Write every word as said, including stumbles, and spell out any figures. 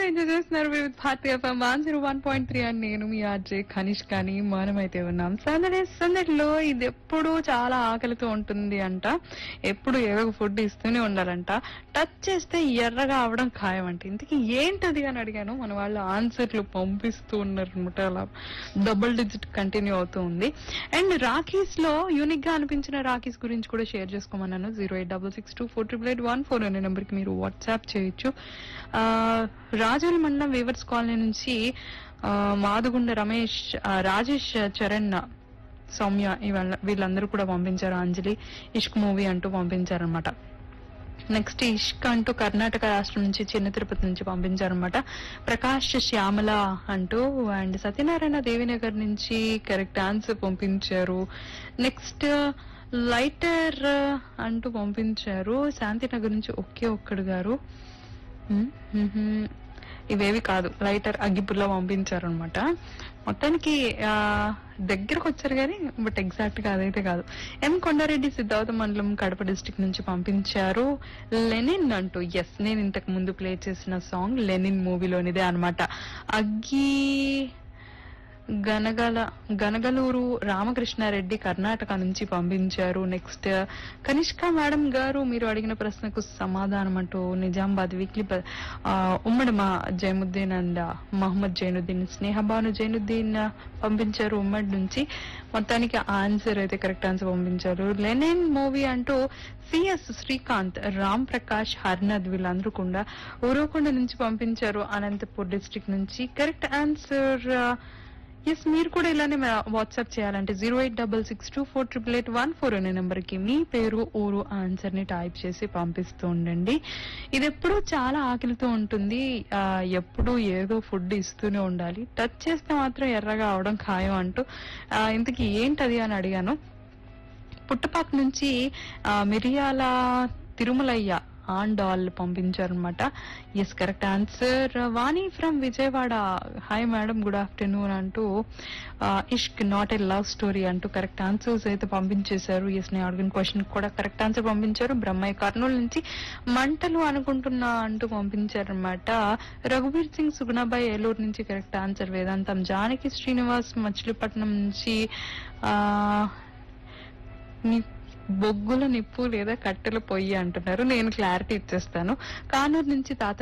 Enjoy చేస్తున్నారు with Bharatiya FM one zero one point three అని నేను మీ ఆర్జే కనిష్ కానీ మనమైతే ఉన్నాం సందడి సందడిలో. ఇది ఎప్పుడు చాలా ఆకలితో ఉంటుంది అంట, ఎప్పుడు ఏదో ఒక ఫుడ్ ఇస్తూనే ఉండాలంట, టచ్ చేస్తే ఎర్రగా అవడం ఖాయం అంట. ఇంతకీ ఏంటది అని అడిగాను, మన వాళ్ళు ఆన్సర్లు పంపిస్తూ ఉన్నారు అనమాట. అలా డబుల్ డిజిట్ కంటిన్యూ అవుతూ ఉంది. అండ్ రాఖీస్ లో యూనిక్ గా అనిపించిన రాఖీస్ గురించి కూడా share చేసుకోమన్నాను. Zero eight double six two four triple eight one four అనే నెంబర్ కి మీరు వాట్సాప్ చేయొచ్చు. ఆ రాజోలి మండలం వీవర్స్ కాలనీ నుంచి ఆ మాదుగుండ రమేష్, ఆ, రాజేష్, చరణ్, సౌమ్య ఇవాళ వీళ్ళందరూ కూడా పంపించారు. అంజలి ఇష్క్ మూవీ అంటూ పంపించారనమాట. నెక్స్ట్ ఇష్క్ అంటూ కర్ణాటక రాష్ట్రం నుంచి చిన్న తిరుపతి నుంచి పంపించారనమాట. ప్రకాష్ శ్యామల అంటూ అండ్ సత్యనారాయణ దేవినగర్ నుంచి కరెక్ట్ ఆన్సర్ పంపించారు. నెక్స్ట్ లైటర్ అంటూ పంపించారు శాంతినగర్ నుంచి ఒకే ఒక్కడు గారు. ఇవేవి కాదు, లైటర్ అగ్గిపుల్ల పంపించారు అనమాట. మొత్తానికి ఆ దగ్గరకు వచ్చారు కానీ బట్ ఎగ్జాక్ట్ గా అదైతే కాదు. ఎం కొండారెడ్డి సిద్ధార్థ మండలం కడప డిస్ట్రిక్ట్ నుంచి పంపించారు. లెనిన్ అంటూ, ఎస్ నేను ఇంతకు ముందు ప్లే చేసిన సాంగ్ లెనిన్ మూవీలోనిదే అనమాట. అగ్గి గనగల గనగలూరు రామకృష్ణారెడ్డి కర్ణాటక నుంచి పంపించారు. నెక్స్ట్ కనిష్క మేడం గారు మీరు అడిగిన ప్రశ్నకు సమాధానం అంటూ నిజామాబాద్ వీక్లీ ఉమ్మడి మా జైనుద్దీన్ అండ్ మహమ్మద్ జైనుద్దీన్, స్నేహబాను జైనుద్దీన్ పంపించారు ఉమ్మడి నుంచి. మొత్తానికి ఆన్సర్ అయితే కరెక్ట్ ఆన్సర్ పంపించారు. లెనిన్ మూవీ అంటూ సిఎస్ శ్రీకాంత్, రామ్ ప్రకాష్, హర్నద్ వీళ్ళందరూ కూడా ఊరవకొండ నుంచి పంపించారు అనంతపూర్ డిస్ట్రిక్ట్ నుంచి. Correct answer yes. మీరు కూడా ఇలానే వాట్సాప్ చేయాలంటే zero eight double six two four triple eight one four అనే నెంబర్ కి మీ పేరు ఊరు ఆన్సర్ ని టైప్ చేసి పంపిస్తూ ఉండండి. ఇది ఎప్పుడూ చాలా ఆకలితో ఉంటుంది, ఆ ఎప్పుడు ఏదో ఫుడ్ ఇస్తూనే ఉండాలి, టచ్ చేస్తే మాత్రం ఎర్రగా అవడం ఖాయం అంటూ ఆ ఇంతకీ ఏంటది అని అడిగాను. పుట్టపాక నుంచి ఆ మిరియాల తిరుమలయ్య అండ్ ఆల్ పంపించారనమాట. Yes correct answer. Vani from Vijayawada, hi madam good afternoon అంటూ ఇష్క్ నాట్ ఏ లవ్ స్టోరీ అంటూ కరెక్ట్ ఆన్సర్స్ అయితే పంపించేశారు. ఎస్ నేను అడిగిన క్వశ్చన్ కూడా కరెక్ట్ ఆన్సర్ పంపించారు. బ్రహ్మయ్య కర్నూలు నుంచి మంటలు అనుకుంటున్నా అంటూ పంపించారనమాట. రఘుబీర్ సింగ్ సుగుణాబాయి ఏలూరు నుంచి కరెక్ట్ ఆన్సర్. వేదాంతం జానకి శ్రీనివాస్ మచిలీపట్నం నుంచి ఆ బొగ్గుల నిప్పు లేదా కట్టెల పొయ్యి అంటున్నారు. నేను క్లారిటీ ఇచ్చేస్తాను. కానూరు నుంచి తాత